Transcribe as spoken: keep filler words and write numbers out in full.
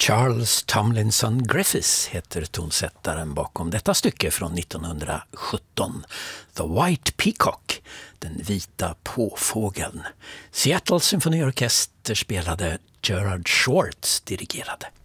Charles Tomlinson Griffiths heter tonsättaren bakom detta stycke från nittonhundrasjutton. The White Peacock, den vita påfågeln. Seattle Symfoniorkester spelade, Gerard Schwartz dirigerade.